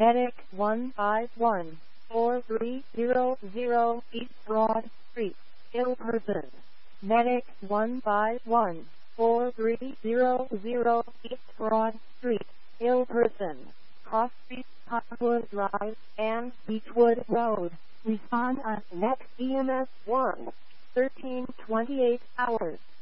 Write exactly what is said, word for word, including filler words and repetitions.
Medic one five one, four three zero zero East Broad Street, ill person. Medic one five one, four three zero zero East Broad Street, ill person. Cross Street, Hotwood Drive, and Beechwood Road. Respond at next E M S one, thirteen twenty-eight hours.